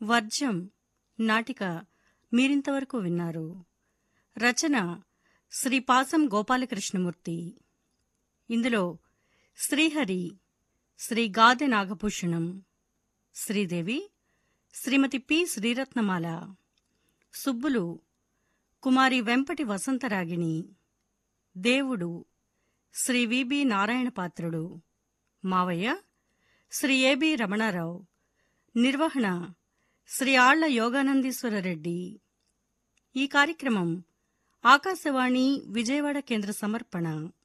వర్జం నాటిక మీరింతవరకు విన్నారు. రచన శ్రీ పాసం గోపాలకృష్ణమూర్తి. ఇందులో శ్రీహరి, శ్రీ గాదె నాగభూషణం, శ్రీదేవి శ్రీమతి పి. శ్రీరత్నమాల, సుబ్బులు కుమారి వెంపటి వసంతరాగిణి, దేవుడు శ్రీ విబి నారాయణపాత్రుడు, మావయ్య శ్రీ ఏబి రమణారావు, నిర్వహణ శ్రీ ఆళ్ల యోగానందీశ్వరరెడ్డి. ఈ కార్యక్రమం ఆకాశవాణి విజయవాడ కేంద్ర సమర్పణ.